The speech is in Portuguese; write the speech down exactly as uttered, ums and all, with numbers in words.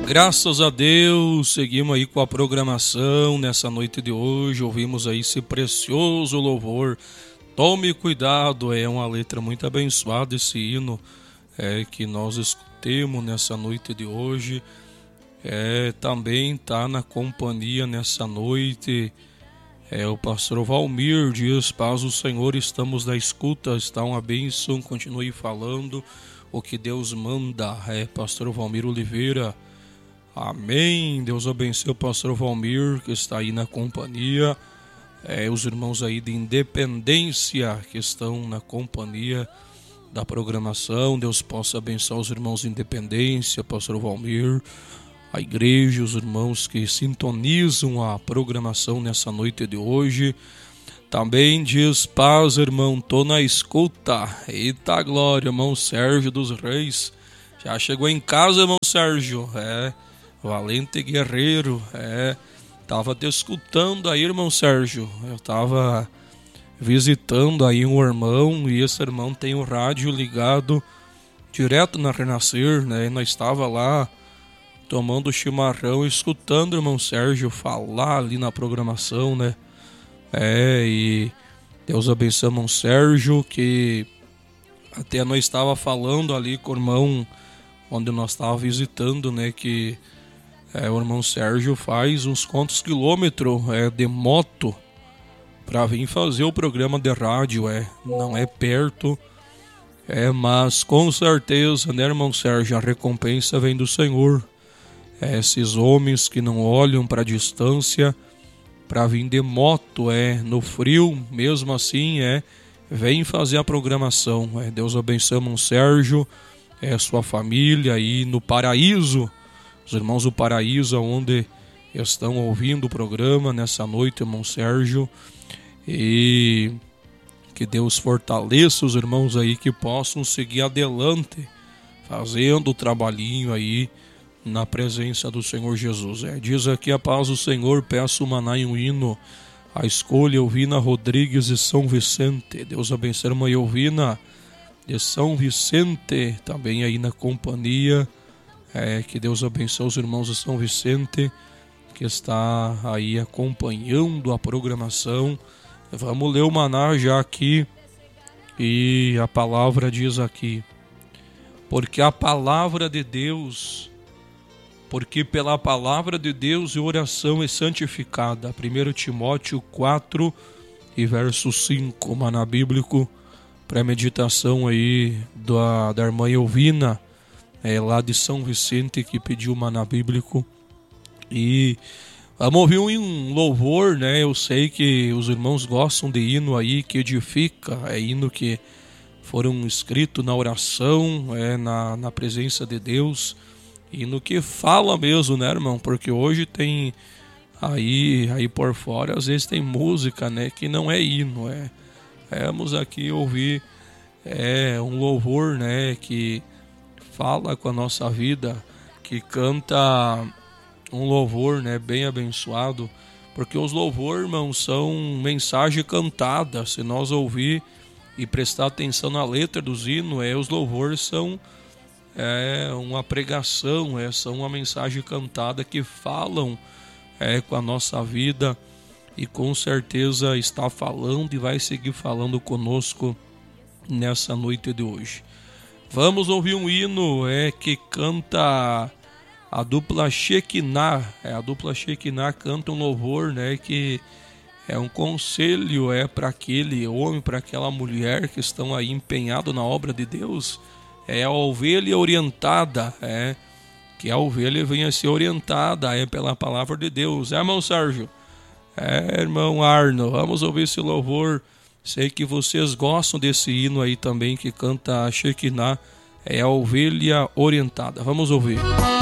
Graças a Deus, seguimos aí com a programação nessa noite de hoje, ouvimos aí esse precioso louvor. Tome cuidado, é uma letra muito abençoada esse hino é, que nós escutemos nessa noite de hoje. É, também está na companhia nessa noite é, o pastor Valmir diz: paz o Senhor, estamos na escuta, está uma bênção, continue falando o que Deus manda. É, pastor Valmir Oliveira. Amém. Deus abençoe o pastor Valmir, que está aí na companhia. É, os irmãos aí de Independência que estão na companhia da programação. Deus possa abençoar os irmãos de Independência, pastor Valmir, a igreja, os irmãos que sintonizam a programação nessa noite de hoje. Também diz: paz, irmão, tô na escuta. Eita glória, irmão Sérgio dos Reis. Já chegou em casa, irmão Sérgio? É. Valente guerreiro, é, tava te escutando aí, irmão Sérgio, eu tava visitando aí um irmão, e esse irmão tem o rádio ligado direto na Renascer, né, e nós estava lá tomando chimarrão, escutando o irmão Sérgio falar ali na programação, né, é, e Deus abençoe o irmão Sérgio, que até nós estava falando ali com o irmão, onde nós estava visitando, né, que É, o irmão Sérgio faz uns quantos quilômetros é, de moto para vir fazer o programa de rádio. É, não é perto, é, mas com certeza, né, irmão Sérgio, a recompensa vem do Senhor. É, esses homens que não olham para a distância para vir de moto, é, no frio, mesmo assim, é, vem fazer a programação. É, Deus abençoe o irmão Sérgio, é, sua família aí no Paraíso. Os irmãos do Paraíso, onde estão ouvindo o programa nessa noite, irmão Sérgio, e que Deus fortaleça os irmãos aí que possam seguir adelante, fazendo o trabalhinho aí na presença do Senhor Jesus. É, diz aqui: a paz do Senhor, peço maná e um hino, a escolha Elvina Rodrigues de São Vicente. Deus abençoe a irmã Elvina de São Vicente, também aí na companhia. É, que Deus abençoe os irmãos de São Vicente, que está aí acompanhando a programação. Vamos ler o maná já aqui, e a palavra diz aqui: porque a palavra de Deus, porque pela palavra de Deus a oração é santificada. primeiro Timóteo quatro e verso cinco, maná bíblico para meditação aí da, da irmã Elvina, é, lá de São Vicente, que pediu maná bíblico. E vamos ouvir um louvor, né? Eu sei que os irmãos gostam de hino aí que edifica, é hino que foram escritos na oração, é, na, na presença de Deus, hino que fala mesmo, né, irmão? Porque hoje tem aí, aí por fora, às vezes tem música, né, que não é hino, é. Vamos aqui ouvir é, um louvor, né, que fala com a nossa vida, que canta um louvor, né, bem abençoado, porque os louvores, irmãos, são mensagem cantada. Se nós ouvir e prestar atenção na letra dos hinos, é, os louvores são é, uma pregação, é, são uma mensagem cantada que falam é, com a nossa vida, e com certeza está falando e vai seguir falando conosco nessa noite de hoje. Vamos ouvir um hino é, que canta a dupla Shekinah. É, a dupla Shekinah canta um louvor, né, que é um conselho é, para aquele homem, para aquela mulher que estão aí empenhados na obra de Deus. É a ovelha orientada, é, que a ovelha venha a ser orientada é, pela palavra de Deus. É, irmão Sérgio? É, irmão Arno, vamos ouvir esse louvor. Sei que vocês gostam desse hino aí também, que canta a Shekinah, é a ovelha orientada. Vamos ouvir.